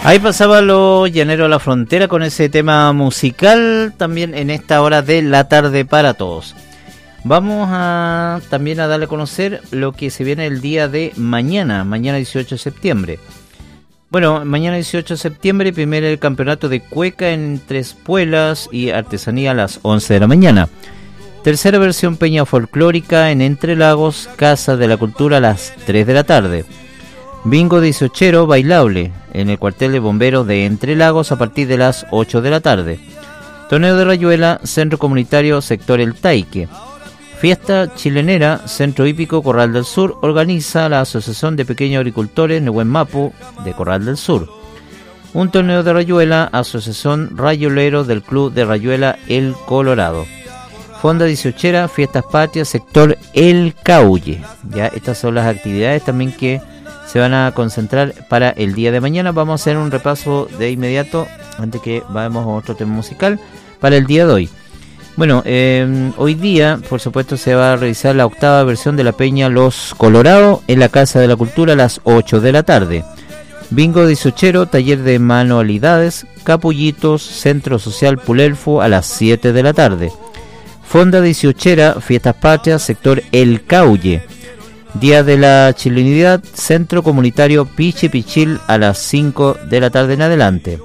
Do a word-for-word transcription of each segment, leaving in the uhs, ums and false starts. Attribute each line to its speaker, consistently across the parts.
Speaker 1: Ahí pasaba los Llaneros a la Frontera con ese tema musical también en esta hora de la tarde para todos. Vamos a también a darle a conocer lo que se viene el día de mañana, mañana dieciocho de septiembre. Bueno, mañana dieciocho de septiembre, primero el campeonato de cueca entre espuelas y artesanía a las once de la mañana. Tercera versión peña folclórica en Entre Lagos, Casa de la Cultura a las tres de la tarde. Bingo dieciochero bailable en el cuartel de bomberos de Entre Lagos a partir de las ocho de la tarde. Torneo de rayuela, Centro Comunitario Sector El Taique. Fiesta chilenera, Centro Hípico Corral del Sur, organiza la Asociación de Pequeños Agricultores Nehuen Mapu de Corral del Sur. Un torneo de rayuela, Asociación Rayolero del Club de Rayuela El Colorado. Fonda dieciochera, Fiestas Patrias, Sector El Caulle. Ya, estas son las actividades también que se van a concentrar para el día de mañana. Vamos a hacer un repaso de inmediato, antes que vayamos a otro tema musical, para el día de hoy. Bueno, eh, hoy día, por supuesto, se va a realizar la octava versión de la Peña Los Colorado en la Casa de la Cultura a las ocho de la tarde. Bingo dieciochero, taller de manualidades, Capullitos, Centro Social Pulelfo a las siete de la tarde. Fonda dieciochera, Fiestas Patrias, Sector El Caulle. Día de la Chilenidad, Centro Comunitario Pichi Pichil a las cinco de la tarde en adelante.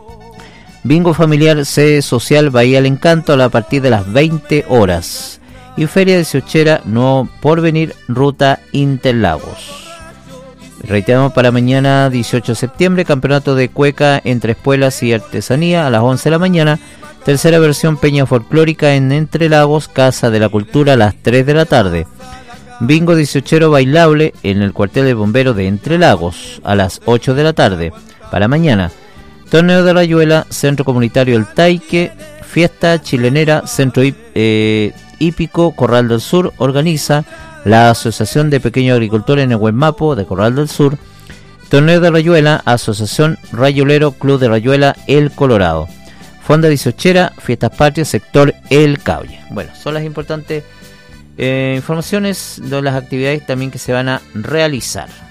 Speaker 1: Bingo familiar sede social Bahía del Encanto a partir de las veinte horas. Y Feria dieciochera Nuevo Porvenir, Ruta Interlagos. Reiteramos para mañana dieciocho de septiembre, campeonato de cueca entre espuelas y artesanía a las once de la mañana. Tercera versión peña folclórica en Entre Lagos, Casa de la Cultura a las tres de la tarde. Bingo dieciochero bailable en el cuartel de bomberos de Entre Lagos a las ocho de la tarde. Para mañana, torneo de rayuela, Centro Comunitario El Taique, Fiesta Chilenera, Centro eh, Hípico Corral del Sur, organiza la Asociación de Pequeños Agricultores Nehuen Mapu de Corral del Sur. Torneo de rayuela, Asociación Rayolero Club de Rayuela El Colorado. Fonda dieciochera, Fiestas Patrias, Sector El Caulle. Bueno, son las importantes Eh, informaciones de las actividades también que se van a realizar.